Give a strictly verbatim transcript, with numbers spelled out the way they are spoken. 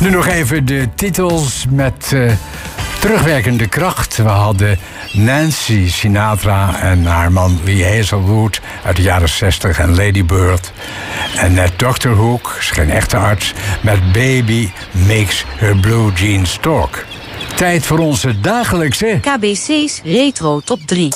Nu nog even de titels met uh, terugwerkende kracht. We hadden Nancy Sinatra en haar man Lee Hazelwood uit de jaren zestig en Lady Bird. En net dokter Hook, is geen echte arts, met Baby Makes Her Blue Jeans Talk. Tijd voor onze dagelijkse K B C's Retro Top drie.